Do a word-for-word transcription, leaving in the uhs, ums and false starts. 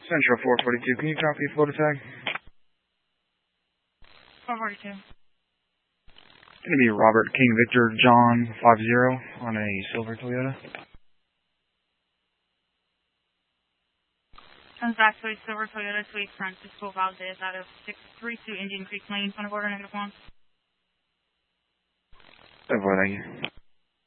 Central four forty-two, can you copy Florida tag? four forty-two. It's going to be Robert King Victor John five zero on a silver Toyota. Comes back to a silver Toyota Suite Francisco Valdez out of six three two Indian Creek Lane, point of order, negative one. Oh, boy, thank you.